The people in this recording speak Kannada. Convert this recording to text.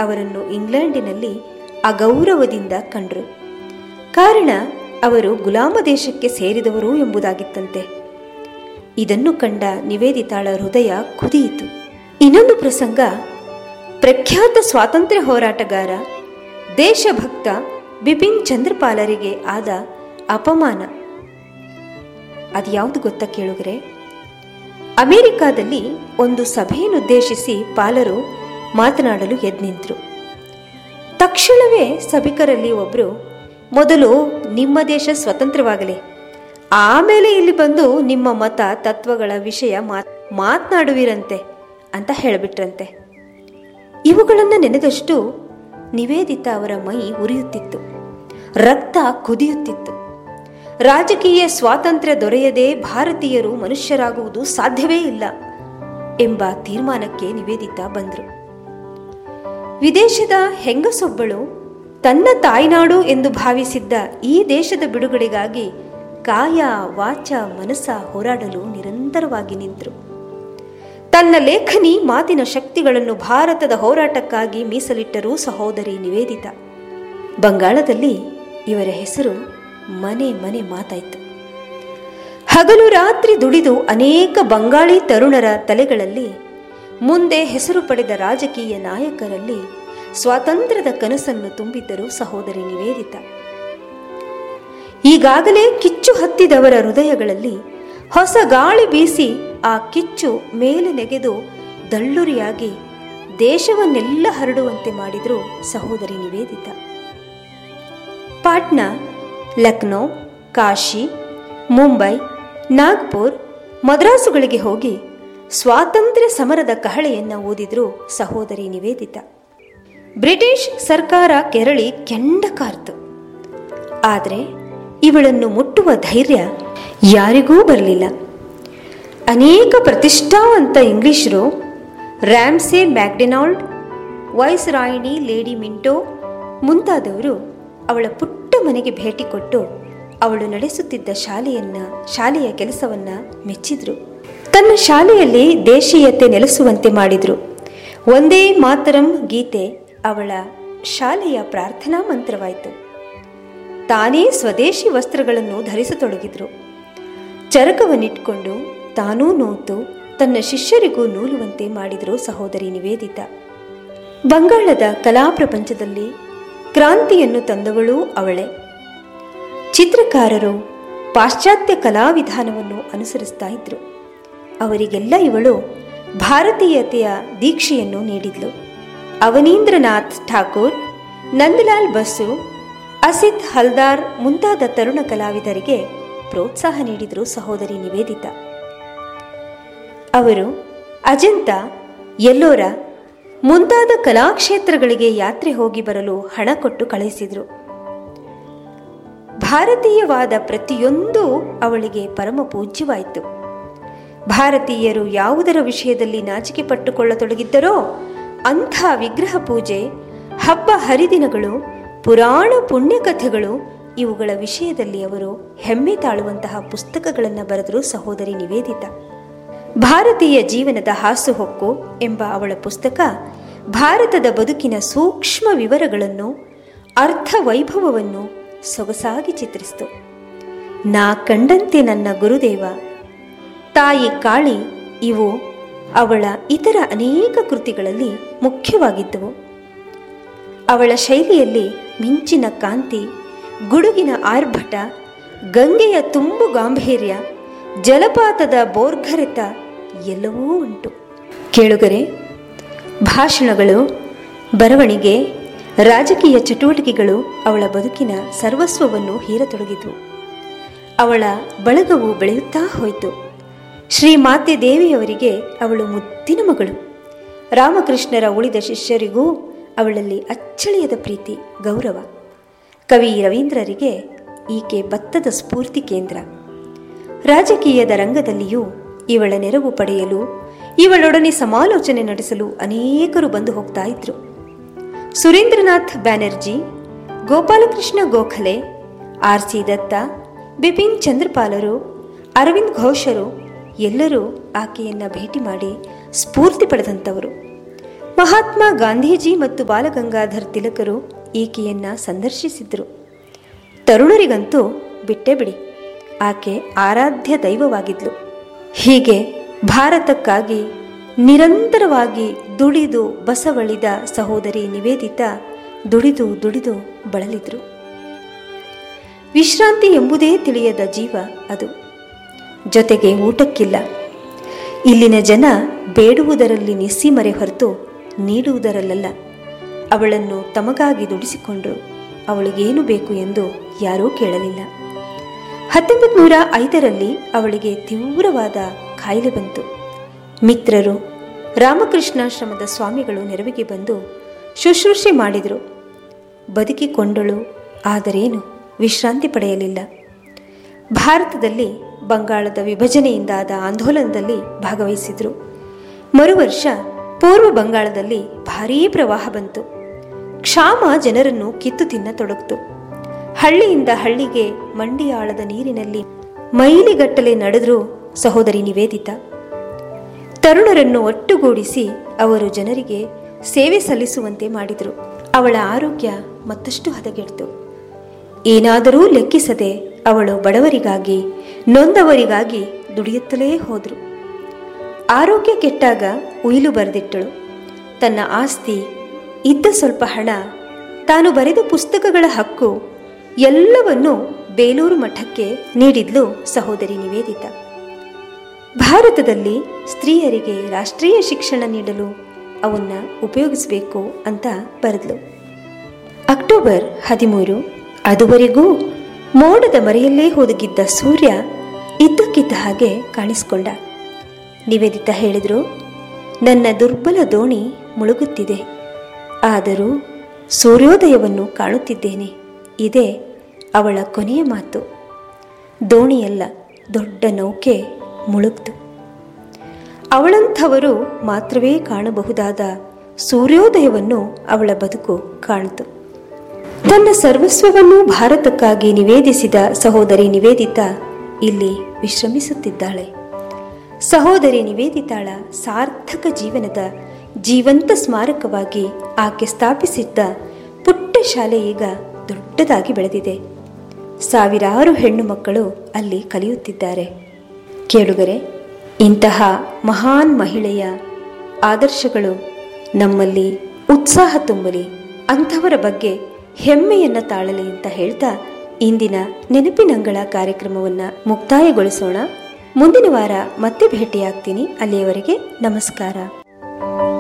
ಅವರನ್ನು ಇಂಗ್ಲೆಂಡಿನಲ್ಲಿ ಅಗೌರವದಿಂದ ಕಂಡರು. ಕಾರಣ ಅವರು ಗುಲಾಮ ದೇಶಕ್ಕೆ ಸೇರಿದವರು ಎಂಬುದಾಗಿತ್ತಂತೆ. ಇದನ್ನು ಕಂಡ ನಿವೇದಿತಾಳ ಹೃದಯ ಕುದಿಯಿತು. ಇನ್ನೊಂದು ಪ್ರಸಂಗ, ಪ್ರಖ್ಯಾತ ಸ್ವಾತಂತ್ರ್ಯ ಹೋರಾಟಗಾರ ದೇಶಭಕ್ತ ಬಿಪಿನ್ ಚಂದ್ರಪಾಲರಿಗೆ ಆದ ಅಪಮಾನ. ಅದ್ಯಾವುದು ಗೊತ್ತಾ ಕೇಳುಗರೆ? ಅಮೆರಿಕಾದಲ್ಲಿ ಒಂದು ಸಭೆಯನ್ನುದ್ದೇಶಿಸಿ ಪಾಲರು ಮಾತನಾಡಲು ಎದ್ದು ನಿಂತರು. ತಕ್ಷಣವೇ ಸಭಿಕರಲ್ಲಿ ಒಬ್ಬರು, ಮೊದಲು ನಿಮ್ಮ ದೇಶ ಸ್ವತಂತ್ರವಾಗಲಿ, ಆಮೇಲೆ ಇಲ್ಲಿ ಬಂದು ನಿಮ್ಮ ಮತ ತತ್ವಗಳ ವಿಷಯ ಮಾತನಾಡುವಿರಂತೆ ಅಂತ ಹೇಳಿಬಿಟ್ರಂತೆ. ಇವುಗಳನ್ನು ನೆನೆದಷ್ಟು ನಿವೇದಿತಾ ಅವರ ಮೈ ಉರಿಯುತ್ತಿತ್ತು, ರಕ್ತ ಕುದಿಯುತ್ತಿತ್ತು. ರಾಜಕೀಯ ಸ್ವಾತಂತ್ರ್ಯ ದೊರೆಯದೆ ಭಾರತೀಯರು ಮನುಷ್ಯರಾಗುವುದು ಸಾಧ್ಯವೇ ಇಲ್ಲ ಎಂಬ ತೀರ್ಮಾನಕ್ಕೆ ನಿವೇದಿತಾ ಬಂದರು. ವಿದೇಶದ ಹೆಂಗಸೊಬ್ಬಳು ತನ್ನ ತಾಯ್ನಾಡು ಎಂದು ಭಾವಿಸಿದ್ದ ಈ ದೇಶದ ಬಿಡುಗಡೆಗಾಗಿ ಕಾಯ ವಾಚ ಮನಸ್ಸ ಹೋರಾಡಲು ನಿರಂತರವಾಗಿ ನಿಂತರು. ತನ್ನ ಲೇಖನಿ ಮಾತಿನ ಶಕ್ತಿಗಳನ್ನು ಭಾರತದ ಹೋರಾಟಕ್ಕಾಗಿ ಮೀಸಲಿಟ್ಟರು ಸಹೋದರಿ ನಿವೇದಿತಾ. ಬಂಗಾಳದಲ್ಲಿ ಇವರ ಹೆಸರು ಮನೆ ಮನೆ ಮಾತಾಯಿತು. ಹಗಲು ರಾತ್ರಿ ದುಡಿದು ಅನೇಕ ಬಂಗಾಳಿ ತರುಣರ ತಲೆಗಳಲ್ಲಿ, ಮುಂದೆ ಹೆಸರು ಪಡೆದ ರಾಜಕೀಯ ನಾಯಕರಲ್ಲಿ ಸ್ವಾತಂತ್ರ್ಯದ ಕನಸನ್ನು ತುಂಬಿದ್ದರು ಸಹೋದರಿ ನಿವೇದಿತಾ. ಈಗಾಗಲೇ ಕಿಚ್ಚು ಹತ್ತಿದವರ ಹೃದಯಗಳಲ್ಲಿ ಹೊಸ ಗಾಳಿ ಬೀಸಿ ಆ ಕಿಚ್ಚು ಮೇಲೆ ನೆಗೆದು ದಳ್ಳುರಿಯಾಗಿ ದೇಶವನ್ನೆಲ್ಲ ಹರಡುವಂತೆ ಮಾಡಿದರು ಸಹೋದರಿ ನಿವೇದಿತಾ. ಪಾಟ್ನಾ, ಲಕ್ನೋ, ಕಾಶಿ, ಮುಂಬೈ, ನಾಗ್ಪುರ್, ಮದ್ರಾಸುಗಳಿಗೆ ಹೋಗಿ ಸ್ವಾತಂತ್ರ್ಯ ಸಮರದ ಕಹಳೆಯನ್ನು ಊದಿದ್ರು ಸಹೋದರಿ ನಿವೇದಿತಾ. ಬ್ರಿಟಿಷ್ ಸರ್ಕಾರ ಕೆರಳಿ ಕೆಂಡ ಕಾರ್ತು. ಆದರೆ ಇವಳನ್ನು ಮುಟ್ಟುವ ಧೈರ್ಯ ಯಾರಿಗೂ ಬರಲಿಲ್ಲ. ಅನೇಕ ಪ್ರತಿಷ್ಠಾವಂತ ಇಂಗ್ಲಿಷರು, Ramsay MacDonald, wise ರಾಯಿಣಿ lady Minto ಮುಂತಾದವರು ಅವಳ ಪುಟ್ಟ ಮನೆಗೆ ಭೇಟಿ ಕೊಟ್ಟು ಅವಳು ನಡೆಸುತ್ತಿದ್ದ ಶಾಲೆಯ ಕೆಲಸವನ್ನ ಮೆಚ್ಚಿದ್ರು. ತನ್ನ ಶಾಲೆಯಲ್ಲಿ ದೇಶೀಯತೆ ನೆಲೆಸುವಂತೆ ಮಾಡಿದ್ರು. ಒಂದೇ ಮಾತರಂ ಗೀತೆ ಅವಳ ಶಾಲೆಯ ಪ್ರಾರ್ಥನಾ ಮಂತ್ರವಾಯಿತು. ತಾನೇ ಸ್ವದೇಶಿ ವಸ್ತ್ರಗಳನ್ನು ಧರಿಸತೊಡಗಿದ್ರು. ಚರಕವನ್ನಿಟ್ಕೊಂಡು ತಾನೂ ನೂತು ತನ್ನ ಶಿಷ್ಯರಿಗೂ ನೂಲುವಂತೆ ಮಾಡಿದರು ಸಹೋದರಿ ನಿವೇದಿತಾ. ಬಂಗಾಳದ ಕಲಾ ಪ್ರಪಂಚದಲ್ಲಿ ಕ್ರಾಂತಿಯನ್ನು ತಂದವಳೂ ಅವಳೇ. ಚಿತ್ರಕಾರರು ಪಾಶ್ಚಾತ್ಯ ಕಲಾವಿಧಾನವನ್ನು ಅನುಸರಿಸ್ತಾ ಇದ್ರು. ಅವರಿಗೆಲ್ಲ ಇವಳು ಭಾರತೀಯತೆಯ ದೀಕ್ಷೆಯನ್ನು ನೀಡಿದ್ಲು. ಅವನೀಂದ್ರನಾಥ್ ಠಾಕೂರ್, ನಂದಲಾಲ್ ಬಸು, ಅಸಿತ್ ಹಲ್ದಾರ್ ಮುಂತಾದ ತರುಣ ಕಲಾವಿದರಿಗೆ ಪ್ರೋತ್ಸಾಹ ನೀಡಿದರು ಸಹೋದರಿ ನಿವೇದಿತಾ. ಅವರು ಅಜಂತ, ಎಲ್ಲೋರ ಮುಂತಾದ ಕಲಾಕ್ಷೇತ್ರಗಳಿಗೆ ಯಾತ್ರೆ ಹೋಗಿ ಬರಲು ಹಣ ಕೊಟ್ಟು ಕಳುಹಿಸಿದರು. ಭಾರತೀಯವಾದ ಪ್ರತಿಯೊಂದು ಅವಳಿಗೆ ಪರಮ ಪೂಜ್ಯವಾಯಿತು. ಭಾರತೀಯರು ಯಾವುದರ ವಿಷಯದಲ್ಲಿ ನಾಚಿಕೆ ಪಟ್ಟುಕೊಳ್ಳತೊಡಗಿದ್ದರೋ ಅಂಥ ವಿಗ್ರಹ ಪೂಜೆ, ಹಬ್ಬ ಹರಿದಿನಗಳು, ಪುರಾಣ ಪುಣ್ಯಕಥೆಗಳು ಇವುಗಳ ವಿಷಯದಲ್ಲಿ ಅವರು ಹೆಮ್ಮೆ ತಾಳುವಂತಹ ಪುಸ್ತಕಗಳನ್ನು ಬರೆದರು ಸಹೋದರಿ ನಿವೇದಿತಾ. ಭಾರತೀಯ ಜೀವನದ ಹಾಸುಹೊಕ್ಕು ಎಂಬ ಅವಳ ಪುಸ್ತಕ ಭಾರತದ ಬದುಕಿನ ಸೂಕ್ಷ್ಮ ವಿವರಗಳನ್ನು, ಅರ್ಥ ವೈಭವವನ್ನು ಸೊಗಸಾಗಿ ಚಿತ್ರಿಸಿತು. ನಾ ಕಂಡಂತೆ ನನ್ನ ಗುರುದೇವ, ತಾಯಿ ಕಾಳಿ ಇವು ಅವಳ ಇತರ ಅನೇಕ ಕೃತಿಗಳಲ್ಲಿ ಮುಖ್ಯವಾಗಿದ್ದವು. ಅವಳ ಶೈಲಿಯಲ್ಲಿ ಮಿಂಚಿನ ಕಾಂತಿ, ಗುಡುಗಿನ ಆರ್ಭಟ, ಗಂಗೆಯ ತುಂಬು ಗಾಂಭೀರ್ಯ, ಜಲಪಾತದ ಬೋರ್ಗರೆತ ಎಲ್ಲವೂ ಉಂಟು. ಕೇಳುಗರೆ, ಭಾಷಣಗಳು, ಬರವಣಿಗೆ, ರಾಜಕೀಯ ಚಟುವಟಿಕೆಗಳು ಅವಳ ಬದುಕಿನ ಸರ್ವಸ್ವವನ್ನು ಹೀರತೊಡಗಿದ್ವು. ಅವಳ ಬಳಗವು ಬೆಳೆಯುತ್ತಾ ಹೋಯಿತು. ಶ್ರೀಮಾತೆ ದೇವಿಯವರಿಗೆ ಅವಳು ಮುದ್ದಿನ ಮಗಳು. ರಾಮಕೃಷ್ಣರ ಉಳಿದ ಶಿಷ್ಯರಿಗೂ ಅವಳಲ್ಲಿ ಅಚ್ಚಳಿಯದ ಪ್ರೀತಿ, ಗೌರವ. ಕವಿ ರವೀಂದ್ರರಿಗೆ ಈಕೆ ಭತ್ತದ ಸ್ಫೂರ್ತಿ ಕೇಂದ್ರ. ರಾಜಕೀಯದ ರಂಗದಲ್ಲಿಯೂ ಇವಳ ನೆರವು ಪಡೆಯಲು, ಇವಳೊಡನೆ ಸಮಾಲೋಚನೆ ನಡೆಸಲು ಅನೇಕರು ಬಂದು ಹೋಗ್ತಾ ಇದ್ರು. ಸುರೇಂದ್ರನಾಥ್ ಬ್ಯಾನರ್ಜಿ, ಗೋಪಾಲಕೃಷ್ಣ ಗೋಖಲೆ, ಆರ್.ಸಿ. ದತ್ತ, ಬಿಪಿನ್ ಚಂದ್ರಪಾಲರು, ಅರವಿಂದ್ ಘೋಷರು ಎಲ್ಲರೂ ಆಕೆಯನ್ನು ಭೇಟಿ ಮಾಡಿ ಸ್ಫೂರ್ತಿ ಪಡೆದಂಥವರು. ಮಹಾತ್ಮ ಗಾಂಧೀಜಿ ಮತ್ತು ಬಾಲಗಂಗಾಧರ್ ತಿಲಕರು ಈಕೆಯನ್ನ ಸಂದರ್ಶಿಸಿದ್ರು. ತರುಣರಿಗಂತೂ ಬಿಟ್ಟೇ ಬಿಡಿ, ಆಕೆ ಆರಾಧ್ಯ ದೈವವಾಗಿದ್ಲು. ಹೀಗೆ ಭಾರತಕ್ಕಾಗಿ ನಿರಂತರವಾಗಿ ದುಡಿದು ಬಸವಳಿದ ಸಹೋದರಿ ನಿವೇದಿತಾ ದುಡಿದು ದುಡಿದು ಬಳಲಿದ್ರು. ವಿಶ್ರಾಂತಿ ಎಂಬುದೇ ತಿಳಿಯದ ಜೀವ ಅದು. ಜೊತೆಗೆ ಊಟಕ್ಕಿಲ್ಲ. ಇಲ್ಲಿನ ಜನ ಬೇಡುವುದರಲ್ಲಿ ನಿಸ್ಸೀಮರೆ ಹೊರತು ನೀಡುವುದರಲ್ಲ. ಅವಳನ್ನು ತಮಗಾಗಿ ದುಡಿಸಿಕೊಂಡ್ರು. ಅವಳಿಗೇನು ಬೇಕು ಎಂದು ಯಾರೂ ಕೇಳಲಿಲ್ಲ. 1905ರಲ್ಲಿ ಅವಳಿಗೆ ತೀವ್ರವಾದ ಕಾಯಿಲೆ ಬಂತು. ಮಿತ್ರರು, ರಾಮಕೃಷ್ಣಾಶ್ರಮದ ಸ್ವಾಮಿಗಳು ನೆರವಿಗೆ ಬಂದು ಶುಶ್ರೂಷೆ ಮಾಡಿದರು. ಬದುಕಿಕೊಂಡಳು. ಆದರೇನು ವಿಶ್ರಾಂತಿ ಪಡೆಯಲಿಲ್ಲ. ಭಾರತದಲ್ಲಿ ಬಂಗಾಳದ ವಿಭಜನೆಯಿಂದಾದ ಆಂದೋಲನದಲ್ಲಿ ಭಾಗವಹಿಸಿದರು. ಮರುವರ್ಷ ಪೂರ್ವ ಬಂಗಾಳದಲ್ಲಿ ಭಾರೀ ಪ್ರವಾಹ ಬಂತು. ಕ್ಷಾಮ ಜನರನ್ನು ಕಿತ್ತು ತಿನ್ನತೊಡಗಿತು. ಹಳ್ಳಿಯಿಂದ ಹಳ್ಳಿಗೆ ಮಂಡಿಯಾಳದ ನೀರಿನಲ್ಲಿ ಮೈಲಿಗಟ್ಟಲೆ ನಡೆದ್ರು ಸಹೋದರಿ ನಿವೇದಿತಾ. ತರುಣರನ್ನು ಒಟ್ಟುಗೂಡಿಸಿ ಅವರು ಜನರಿಗೆ ಸೇವೆ ಸಲ್ಲಿಸುವಂತೆ ಮಾಡಿದರು. ಅವಳ ಆರೋಗ್ಯ ಮತ್ತಷ್ಟು ಹದಗೆಡ್ತು. ಏನಾದರೂ ಲೆಕ್ಕಿಸದೆ ಅವಳು ಬಡವರಿಗಾಗಿ, ನೊಂದವರಿಗಾಗಿ ದುಡಿಯುತ್ತಲೇ ಹೋದ್ರು. ಆರೋಗ್ಯ ಕೆಟ್ಟಾಗ ಉಯಿಲು ಬರೆದಿಟ್ಟಳು. ತನ್ನ ಆಸ್ತಿ, ಇದ್ದ ಸ್ವಲ್ಪ ಹಣ, ತಾನು ಬರೆದ ಪುಸ್ತಕಗಳ ಹಕ್ಕು ಎಲ್ಲವನ್ನೂ ಬೇಲೂರು ಮಠಕ್ಕೆ ನೀಡಿದ್ಲು ಸಹೋದರಿ ನಿವೇದಿತಾ. ಭಾರತದಲ್ಲಿ ಸ್ತ್ರೀಯರಿಗೆ ರಾಷ್ಟ್ರೀಯ ಶಿಕ್ಷಣ ನೀಡಲು ಅವನ್ನ ಉಪಯೋಗಿಸಬೇಕು ಅಂತ ಬರೆದ್ಲು. ಅಕ್ಟೋಬರ್ 13, ಅದುವರೆಗೂ ಮೋಡದ ಮರೆಯಲ್ಲೇ ಹೋದಗಿದ್ದ ಸೂರ್ಯ ಇದ್ದಕ್ಕಿದ್ದ ಹಾಗೆ ಕಾಣಿಸಿಕೊಂಡ. ನಿವೇದಿತಾ ಹೇಳಿದ್ರು, ನನ್ನ ದುರ್ಬಲ ದೋಣಿ ಮುಳುಗುತ್ತಿದೆ, ಆದರೂ ಸೂರ್ಯೋದಯವನ್ನು ಕಾಣುತ್ತಿದ್ದೇನೆ. ಇದೇ ಅವಳ ಕೊನೆಯ ಮಾತು. ದೋಣಿಯಲ್ಲ, ದೊಡ್ಡ ನೌಕೆ ಮುಳುಗ್ತು. ಅವಳಂಥವರು ಮಾತ್ರವೇ ಕಾಣಬಹುದಾದ ಸೂರ್ಯೋದಯವನ್ನು ಅವಳ ಬದುಕು ಕಾಣಿತು. ತನ್ನ ಸರ್ವಸ್ವವನ್ನು ಭಾರತಕ್ಕಾಗಿ ನಿವೇದಿಸಿದ ಸಹೋದರಿ ನಿವೇದಿತಾ ಇಲ್ಲಿ ವಿಶ್ರಮಿಸುತ್ತಿದ್ದಾಳೆ. ಸಹೋದರಿ ನಿವೇದಿತಾಳ ಸಾರ್ಥಕ ಜೀವನದ ಜೀವಂತ ಸ್ಮಾರಕವಾಗಿ ಆಕೆ ಸ್ಥಾಪಿಸಿದ್ದ ಪುಟ್ಟ ಶಾಲೆ ಈಗ ದೊಡ್ಡದಾಗಿ ಬೆಳೆದಿದೆ. ಸಾವಿರಾರು ಹೆಣ್ಣು ಮಕ್ಕಳು ಅಲ್ಲಿ ಕಲಿಯುತ್ತಿದ್ದಾರೆ. ಕೇಳುಗರೆ, ಇಂತಹ ಮಹಾನ್ ಮಹಿಳೆಯ ಆದರ್ಶಗಳು ನಮ್ಮಲ್ಲಿ ಉತ್ಸಾಹ ತುಂಬಲಿ, ಅಂಥವರ ಬಗ್ಗೆ ಹೆಮ್ಮೆಯನ್ನು ತಾಳಲಿ ಅಂತ ಹೇಳ್ತಾ ಇಂದಿನ ನೆನಪಿನಂಗಳ ಕಾರ್ಯಕ್ರಮವನ್ನು ಮುಕ್ತಾಯಗೊಳಿಸೋಣ. ಮುಂದಿನ ವಾರ ಮತ್ತೆ ಭೇಟಿಯಾಗ್ತೀನಿ. ಅಲ್ಲಿಯವರೆಗೆ ನಮಸ್ಕಾರ.